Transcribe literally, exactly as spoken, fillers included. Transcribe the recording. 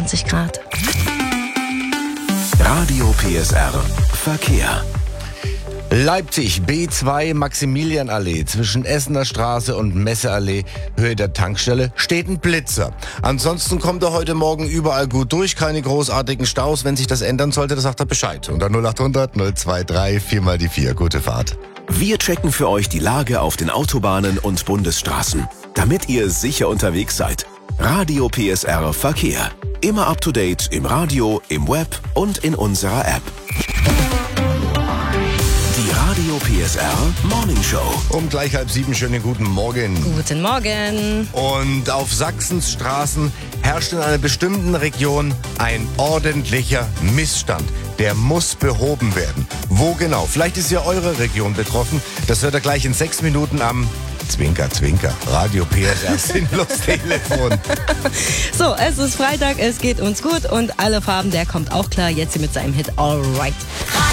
einundzwanzig Grad. Radio P S R Verkehr. Leipzig, B zwei Maximilianallee zwischen Essener Straße und Messeallee, Höhe der Tankstelle, steht ein Blitzer. Ansonsten kommt er heute Morgen überall gut durch, keine großartigen Staus. Wenn sich das ändern sollte, dann sagt er Bescheid. Unter null acht hundert null zwei drei vier mal die vier. Gute Fahrt. Wir checken für euch die Lage auf den Autobahnen und Bundesstraßen, damit ihr sicher unterwegs seid. Radio P S R Verkehr. Immer up to date im Radio, im Web und in unserer App. Die Radio P S R Morning Show. Um gleich halb sieben, schönen guten Morgen. Guten Morgen. Und auf Sachsens Straßen herrscht in einer bestimmten Region ein ordentlicher Missstand. Der muss behoben werden. Wo genau? Vielleicht ist ja eure Region betroffen. Das hört ihr gleich in sechs Minuten am Zwinker, Zwinker. Radio P S R Sinnlos Telefon. So, es ist Freitag, es geht uns gut und alle Farben, der kommt auch klar jetzt hier mit seinem Hit Alright.